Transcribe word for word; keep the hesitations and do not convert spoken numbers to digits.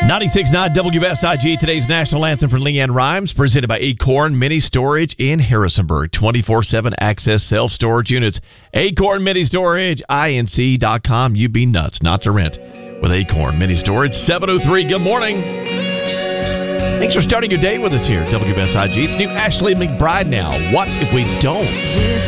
ninety-six point nine W S I G, today's national anthem for Leanne Rimes, presented by Acorn Mini Storage in Harrisonburg. twenty-four seven access self-storage units. Acorn Mini Storage, I N C dot com. You'd be nuts not to rent with Acorn Mini Storage. seven oh three, good morning. Thanks for starting your day with us here at W S I G. It's new Ashley McBride now. What if we don't?